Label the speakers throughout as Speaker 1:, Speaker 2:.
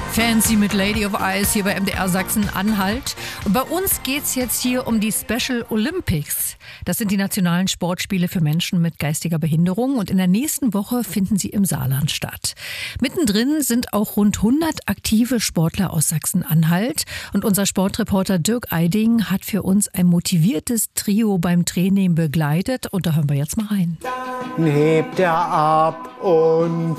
Speaker 1: Fancy mit Lady of Ice hier bei MDR Sachsen-Anhalt. Und bei uns geht's jetzt hier um die Special Olympics. Das sind die nationalen Sportspiele für Menschen mit geistiger Behinderung. Und in der nächsten Woche finden sie im Saarland statt. Mittendrin sind auch rund 100 aktive Sportler aus Sachsen-Anhalt. Und unser Sportreporter Dirk Eiding hat für uns ein motiviertes Trio beim Training begleitet. Und da hören wir jetzt mal rein.
Speaker 2: Dann hebt er ab und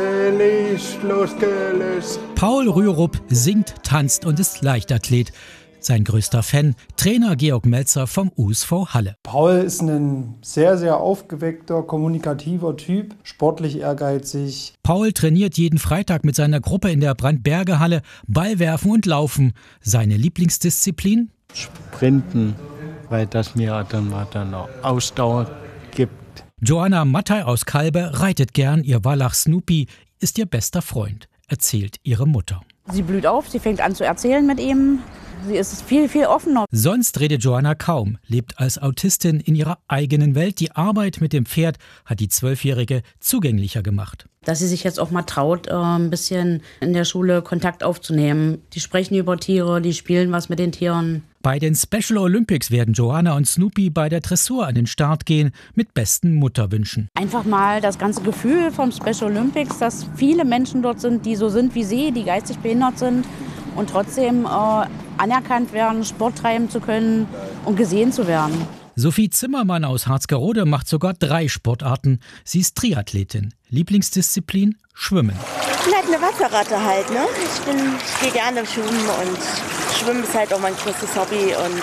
Speaker 2: völlig losgelöst.
Speaker 3: Paul Rürup singt, tanzt und ist Leichtathlet. Sein größter Fan, Trainer Georg Melzer vom USV Halle.
Speaker 4: Paul ist ein sehr, sehr aufgeweckter, kommunikativer Typ, sportlich ehrgeizig.
Speaker 3: Paul trainiert jeden Freitag mit seiner Gruppe in der Brandberge-Halle, Ballwerfen und Laufen. Seine Lieblingsdisziplin?
Speaker 2: Sprinten, weil das mir dann auch Ausdauer gibt.
Speaker 3: Joanna Mattei aus Kalbe reitet gern, ihr Wallach Snoopy ist ihr bester Freund, erzählt ihre Mutter.
Speaker 5: Sie blüht auf, sie fängt an zu erzählen mit ihm. Sie ist viel, viel offener.
Speaker 3: Sonst redet Joanna kaum, lebt als Autistin in ihrer eigenen Welt. Die Arbeit mit dem Pferd hat die 12-Jährige zugänglicher gemacht.
Speaker 5: Dass sie sich jetzt auch mal traut, ein bisschen in der Schule Kontakt aufzunehmen. Die sprechen über Tiere, die spielen was mit den Tieren.
Speaker 3: Bei den Special Olympics werden Joanna und Snoopy bei der Dressur an den Start gehen mit besten Mutterwünschen.
Speaker 5: Einfach mal das ganze Gefühl vom Special Olympics, dass viele Menschen dort sind, die so sind wie sie, die geistig behindert sind und trotzdem anerkannt werden, Sport treiben zu können und gesehen zu werden.
Speaker 3: Sophie Zimmermann aus Harzgerode macht sogar 3 Sportarten. Sie ist Triathletin. Lieblingsdisziplin? Schwimmen.
Speaker 6: Vielleicht eine Wasserratte halt, ne? Ich gehe gerne schwimmen und Schwimmen ist halt auch mein größtes Hobby und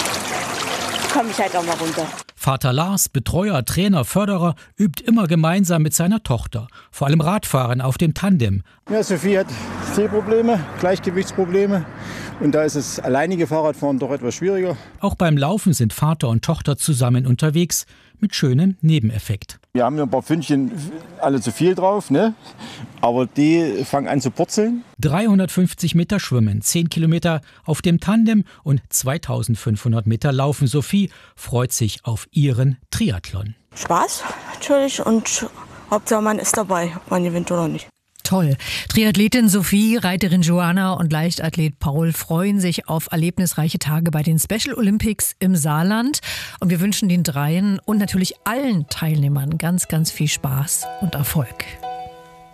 Speaker 6: komme ich halt auch mal runter.
Speaker 3: Vater Lars, Betreuer, Trainer, Förderer, übt immer gemeinsam mit seiner Tochter. Vor allem Radfahren auf dem Tandem.
Speaker 7: Ja, Sophie hat Sehprobleme, Gleichgewichtsprobleme. Und da ist das alleinige Fahrradfahren doch etwas schwieriger.
Speaker 3: Auch beim Laufen sind Vater und Tochter zusammen unterwegs, mit schönem Nebeneffekt.
Speaker 7: Wir haben ja ein paar Pfündchen, alle zu viel drauf, ne? Aber die fangen an zu purzeln.
Speaker 3: 350 Meter schwimmen, 10 Kilometer auf dem Tandem und 2500 Meter laufen. Sophie freut sich auf ihren Triathlon.
Speaker 8: Spaß natürlich und Hauptsache man ist dabei, ob man gewinnt oder nicht.
Speaker 1: Toll. Triathletin Sophie, Reiterin Joanna und Leichtathlet Paul freuen sich auf erlebnisreiche Tage bei den Special Olympics im Saarland. Und wir wünschen den dreien und natürlich allen Teilnehmern ganz, ganz viel Spaß und Erfolg.